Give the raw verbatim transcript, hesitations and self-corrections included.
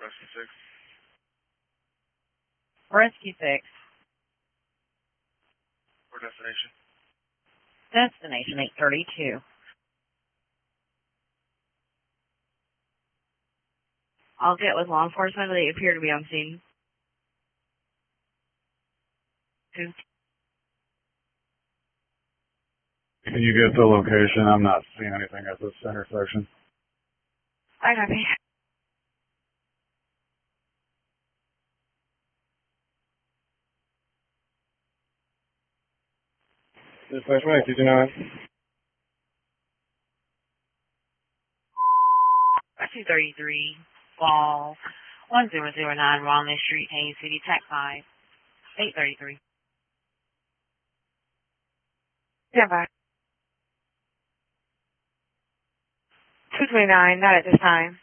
Rescue six. Rescue six. Or destination. Destination eight thirty-two. I'll get with law enforcement. They appear to be on scene. Two. Can you get the location? I'm not seeing anything at this intersection. I copy. Dispatch Mike, did you know? two thirty-three, Ball, one zero zero nine, Romney Street, Haines City, Tech five, eight thirty-three. Yeah, bye. two twenty-nine, not at this time.